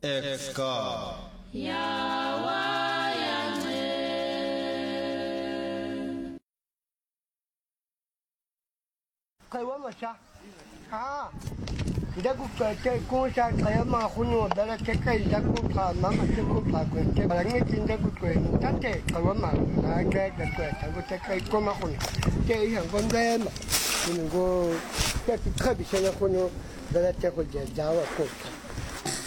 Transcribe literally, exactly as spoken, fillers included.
Exka. Kaiwa masha. Ah. Ida ku ke ku sa kaya ma khunu dala ke kai da ku pha ma ma ke ku pha ku ke ba ngi tin da ku ku ta te kaiwa ma na ke ke ku ta ku te kai ku ma khunu ke yang kon de ma khunu go ke ke bi se ya khunu dala te ku je ja wa ku